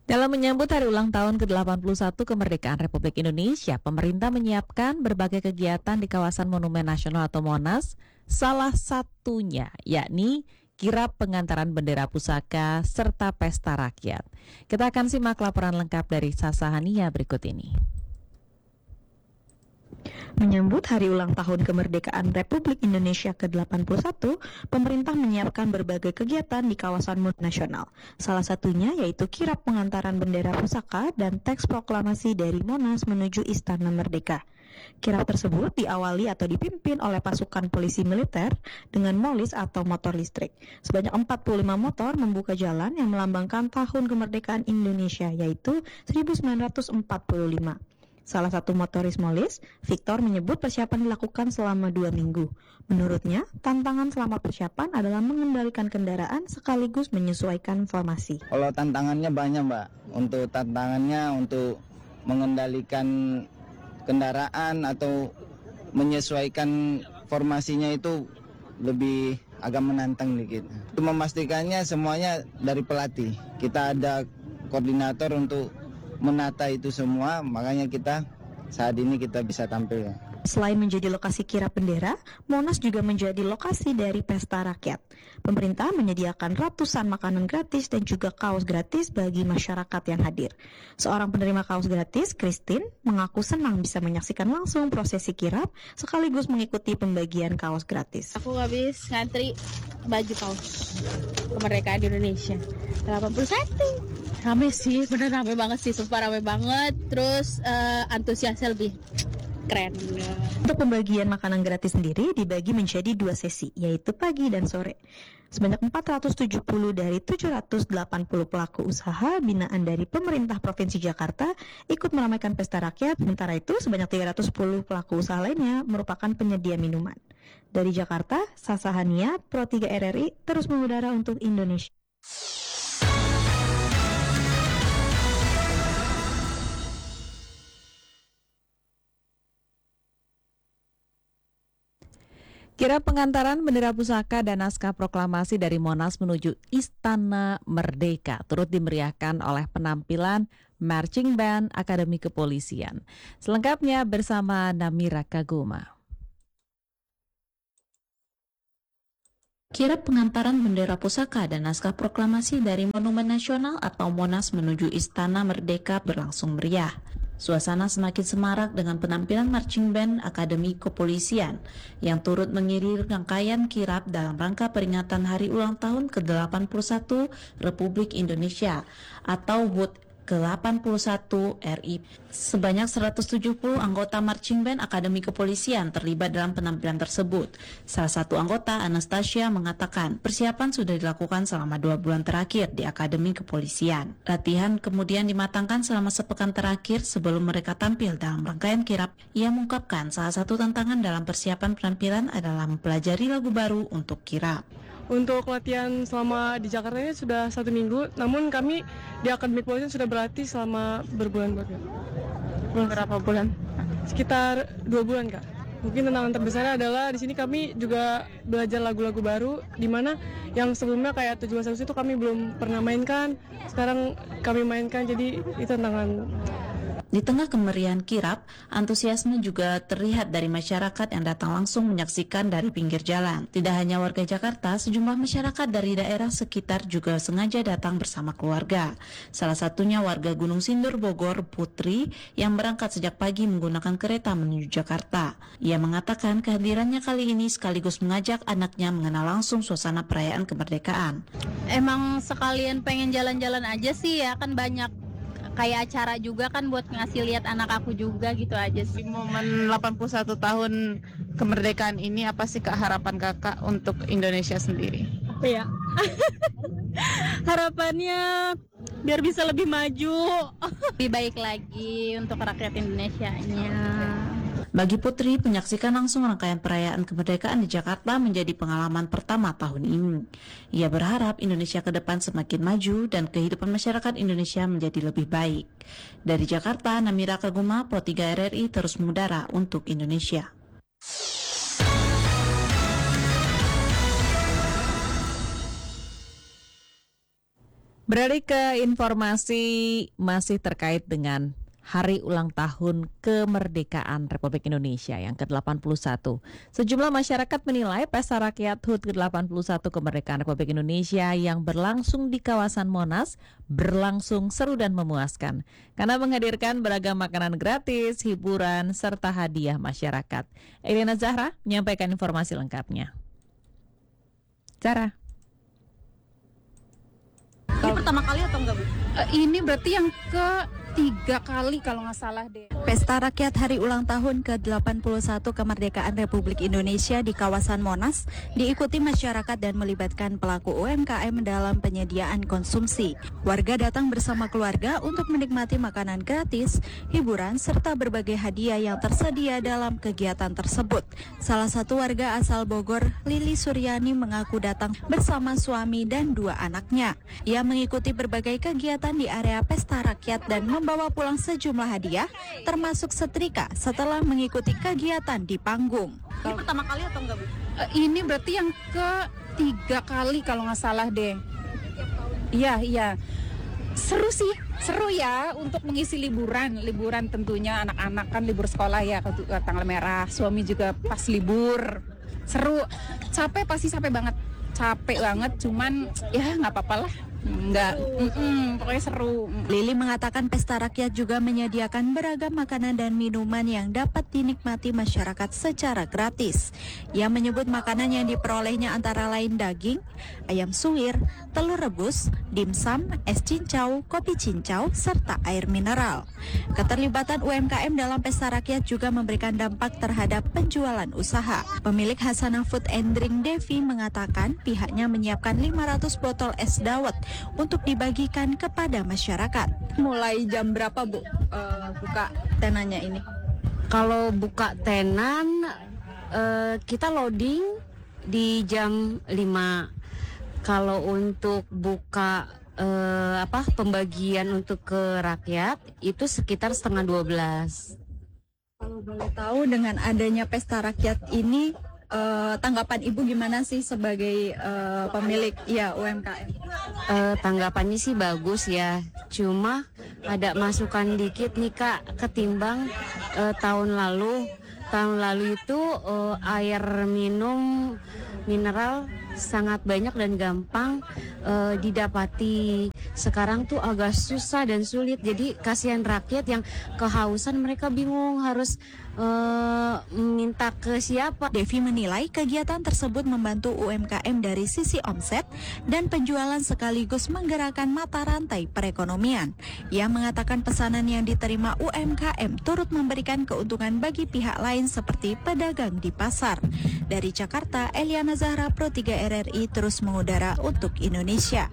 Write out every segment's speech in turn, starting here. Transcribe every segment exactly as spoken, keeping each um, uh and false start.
Dalam menyambut hari ulang tahun ke delapan puluh satu kemerdekaan Republik Indonesia, pemerintah menyiapkan berbagai kegiatan di kawasan Monumen Nasional atau Monas, salah satunya yakni kirap pengantaran bendera pusaka serta pesta rakyat. Kita akan simak laporan lengkap dari Sasa Hania berikut ini. Menyambut Hari Ulang Tahun Kemerdekaan Republik Indonesia ke delapan puluh satu, pemerintah menyiapkan berbagai kegiatan di kawasan Monumen Nasional. Salah satunya yaitu kirap pengantaran bendera pusaka dan teks proklamasi dari Monas menuju Istana Merdeka. Kirap tersebut diawali atau dipimpin oleh pasukan polisi militer dengan molis atau motor listrik. Sebanyak empat puluh lima motor membuka jalan yang melambangkan tahun kemerdekaan Indonesia, yaitu seribu sembilan ratus empat puluh lima. Salah satu motoris molis, Victor, menyebut persiapan dilakukan selama dua minggu. Menurutnya, tantangan selama persiapan adalah mengendalikan kendaraan sekaligus menyesuaikan formasi. Kalau tantangannya banyak, Mbak. Untuk tantangannya untuk mengendalikan kendaraan atau menyesuaikan formasinya itu lebih agak menantang dikit. Untuk memastikannya semuanya dari pelatih. Kita ada koordinator untuk menata itu semua, makanya kita saat ini kita bisa tampil. Selain menjadi lokasi kirap bendera, Monas juga menjadi lokasi dari pesta rakyat. Pemerintah menyediakan ratusan makanan gratis dan juga kaos gratis bagi masyarakat yang hadir. Seorang penerima kaos gratis, Christine, mengaku senang bisa menyaksikan langsung prosesi kirap sekaligus mengikuti pembagian kaos gratis. Aku habis ngantri baju kaos kemerdekaan di Indonesia delapan puluh satu. Rame sih, bener rame banget sih, sumpah rame banget. Terus uh, antusiasnya lebih keren. Untuk pembagian makanan gratis sendiri dibagi menjadi dua sesi, yaitu pagi dan sore. Sebanyak empat ratus tujuh puluh dari tujuh ratus delapan puluh pelaku usaha binaan dari pemerintah Provinsi Jakarta ikut meramaikan pesta rakyat. Sementara itu, sebanyak tiga ratus sepuluh pelaku usaha lainnya merupakan penyedia minuman. Dari Jakarta, Sasa Hania, Pro tiga R R I, terus mengudara untuk Indonesia. Kirap pengantaran bendera pusaka dan naskah proklamasi dari Monas menuju Istana Merdeka turut dimeriahkan oleh penampilan marching band Akademi Kepolisian. Selengkapnya bersama Namira Kaguma. Kirap pengantaran bendera pusaka dan naskah proklamasi dari Monumen Nasional atau Monas menuju Istana Merdeka berlangsung meriah. Suasana semakin semarak dengan penampilan marching band Akademi Kepolisian yang turut mengiringi rangkaian kirap dalam rangka peringatan Hari Ulang Tahun ke delapan puluh satu Republik Indonesia atau H U T ke delapan puluh satu R I. Sebanyak seratus tujuh puluh anggota marching band Akademi Kepolisian terlibat dalam penampilan tersebut. Salah satu anggota, Anastasia, mengatakan persiapan sudah dilakukan selama dua bulan terakhir di Akademi Kepolisian. Latihan kemudian dimatangkan selama sepekan terakhir sebelum mereka tampil dalam rangkaian kirap. Ia mengungkapkan salah satu tantangan dalam persiapan penampilan adalah mempelajari lagu baru untuk kirap. Untuk latihan selama di Jakarta ini sudah satu minggu, namun kami di Akademi Kepolisian sudah berlatih selama berbulan-bulan. Berapa bulan? Sekitar dua bulan, Kak. Mungkin tantangan terbesarnya adalah di sini kami juga belajar lagu-lagu baru, di mana yang sebelumnya kayak tujuh belas Agustus itu kami belum pernah mainkan, sekarang kami mainkan, jadi itu tantangan. Di tengah kemeriahan kirap, antusiasme juga terlihat dari masyarakat yang datang langsung menyaksikan dari pinggir jalan. Tidak hanya warga Jakarta, sejumlah masyarakat dari daerah sekitar juga sengaja datang bersama keluarga. Salah satunya warga Gunung Sindur, Bogor, Putri, yang berangkat sejak pagi menggunakan kereta menuju Jakarta. Ia mengatakan kehadirannya kali ini sekaligus mengajak anaknya mengenal langsung suasana perayaan kemerdekaan. Emang sekalian pengen jalan-jalan aja sih ya, kan banyak kayak acara juga kan buat ngasih lihat anak aku juga gitu aja sih. Di momen delapan puluh satu tahun kemerdekaan ini apa sih Kak harapan Kakak untuk Indonesia sendiri? Iya. Harapannya biar bisa lebih maju, lebih baik lagi untuk rakyat Indonesianya. Bagi Putri, menyaksikan langsung rangkaian perayaan kemerdekaan di Jakarta menjadi pengalaman pertama tahun ini. Ia berharap Indonesia ke depan semakin maju dan kehidupan masyarakat Indonesia menjadi lebih baik. Dari Jakarta, Namira Kaguma, Pro tiga R R I terus mengudara untuk Indonesia. Beralih ke informasi masih terkait dengan Hari Ulang Tahun Kemerdekaan Republik Indonesia yang ke delapan puluh satu. Sejumlah masyarakat menilai Pesta Rakyat H U T ke delapan puluh satu Kemerdekaan Republik Indonesia yang berlangsung di kawasan Monas berlangsung seru dan memuaskan karena menghadirkan beragam makanan gratis, hiburan, serta hadiah masyarakat. Elina Zahra menyampaikan informasi lengkapnya. Zahra. Ini pertama kali atau enggak, Bu? Uh, ini berarti yang ketiga kali kalau nggak salah deh. Pesta Rakyat Hari Ulang Tahun ke delapan puluh satu Kemerdekaan Republik Indonesia di kawasan Monas diikuti masyarakat dan melibatkan pelaku U M K M dalam penyediaan konsumsi. Warga datang bersama keluarga untuk menikmati makanan gratis, hiburan, serta berbagai hadiah yang tersedia dalam kegiatan tersebut. Salah satu warga asal Bogor, Lili Suryani, mengaku datang bersama suami dan dua anaknya. Ia mengikuti berbagai kegiatan di area Pesta Rakyat dan membawa pulang sejumlah hadiah, termasuk setrika setelah mengikuti kegiatan di panggung. Ini pertama kali atau enggak, Bu? Uh, ini berarti yang ketiga kali kalau nggak salah deh. Iya, iya. Seru sih, seru ya untuk mengisi liburan. Liburan tentunya anak-anak kan libur sekolah ya ke tanggal merah. Suami juga pas libur. Seru. Capek pasti capek banget. Capek banget, cuman ya nggak apa-apa lah. Enggak, mm-mm, pokoknya seru. Lili mengatakan Pesta Rakyat juga menyediakan beragam makanan dan minuman yang dapat dinikmati masyarakat secara gratis. Ia menyebut makanan yang diperolehnya antara lain daging, ayam suwir, telur rebus, dimsum, es cincau, kopi cincau, serta air mineral. Keterlibatan U M K M dalam Pesta Rakyat juga memberikan dampak terhadap penjualan usaha. Pemilik Hasanah Food and Drink Devi mengatakan pihaknya menyiapkan lima ratus botol es dawet untuk dibagikan kepada masyarakat. Mulai jam berapa, Bu, uh, buka tenannya ini? Kalau buka tenan uh, kita loading di jam lima. Kalau untuk buka uh, apa pembagian untuk ke rakyat itu sekitar setengah dua belas. Kalau boleh tahu dengan adanya Pesta Rakyat ini, Uh, tanggapan Ibu gimana sih sebagai uh, pemilik ya U M K M? Uh, tanggapannya sih bagus ya, cuma ada masukan dikit nih Kak, ketimbang uh, tahun lalu. Tahun lalu itu uh, air minum mineral sangat banyak dan gampang uh, didapati. Sekarang tuh agak susah dan sulit, jadi kasihan rakyat yang kehausan, mereka bingung harus uh, minta ke siapa. Devi menilai kegiatan tersebut membantu U M K M dari sisi omset dan penjualan sekaligus menggerakkan mata rantai perekonomian. Ia mengatakan pesanan yang diterima U M K M turut memberikan keuntungan bagi pihak lain seperti pedagang di pasar. Dari Jakarta, Eliana Zahra, Pro tiga R R I terus mengudara untuk Indonesia.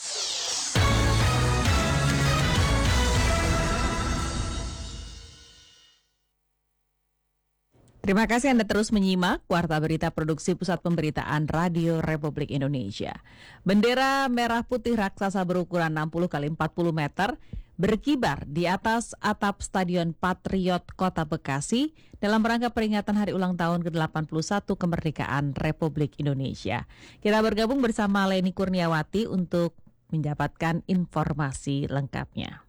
Terima kasih Anda terus menyimak Warta Berita Produksi Pusat Pemberitaan Radio Republik Indonesia. Bendera merah putih raksasa berukuran enam puluh kali empat puluh meter berkibar di atas atap Stadion Patriot Kota Bekasi dalam rangka peringatan Hari Ulang Tahun ke delapan puluh satu Kemerdekaan Republik Indonesia. Kita bergabung bersama Leni Kurniawati untuk mendapatkan informasi lengkapnya.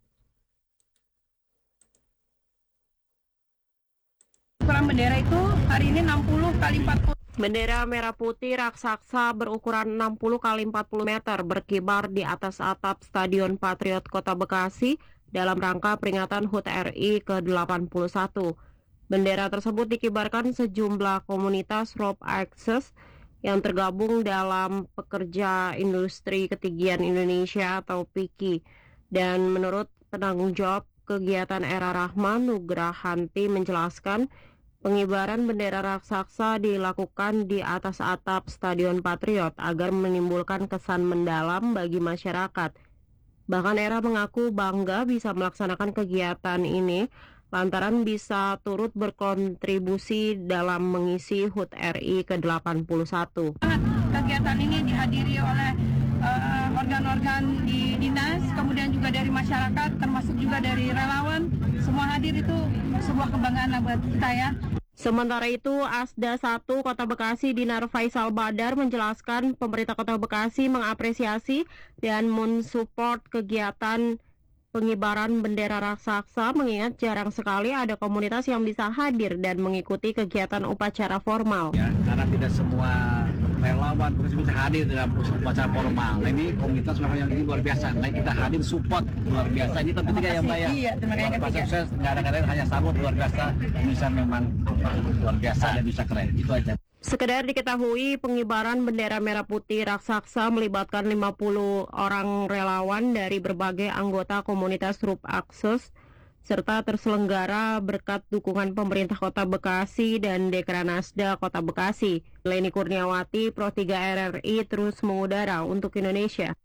Ukuran bendera itu hari ini enam puluh kali empat puluh. Bendera merah putih raksasa berukuran enam puluh kali empat puluh meter berkibar di atas atap Stadion Patriot Kota Bekasi dalam rangka peringatan H U T R I ke delapan puluh satu. Bendera tersebut dikibarkan sejumlah komunitas Rope Access yang tergabung dalam Pekerja Industri Ketinggian Indonesia atau P I K I. Dan menurut penanggung jawab kegiatan Era Rahman, Nugrahanti menjelaskan pengibaran bendera raksasa dilakukan di atas atap Stadion Patriot agar menimbulkan kesan mendalam bagi masyarakat. Bahkan Era mengaku bangga bisa melaksanakan kegiatan ini lantaran bisa turut berkontribusi dalam mengisi H U T R I ke delapan puluh satu. Kegiatan ini dihadiri oleh uh, organ-organ di dinas, kemudian juga dari masyarakat, termasuk juga dari relawan. Semua hadir, itu sebuah kebanggaan buat kita ya. Sementara itu, Asda satu Kota Bekasi Dinar Faisal Badar menjelaskan pemerintah Kota Bekasi mengapresiasi dan mensupport kegiatan pengibaran bendera raksasa, mengingat jarang sekali ada komunitas yang bisa hadir dan mengikuti kegiatan upacara formal. Ya, karena tidak semua relawan bisa hadir dalam upacara formal. Nah, ini komunitas memang yang ini luar biasa. Nah, kita hadir support luar biasa. Ini tentu ketiga ya Mbak ya. Iya, terima kasih. Sukses, nggak ada kata hanya sambut luar biasa. Bisa memang luar biasa dan bisa keren. Itu aja. Sekedar diketahui, pengibaran bendera merah putih raksasa melibatkan lima puluh orang relawan dari berbagai anggota komunitas Rup Akses, serta terselenggara berkat dukungan pemerintah Kota Bekasi dan Dekranasda Kota Bekasi. Leni Kurniawati, Pro tiga R R I terus mengudara untuk Indonesia.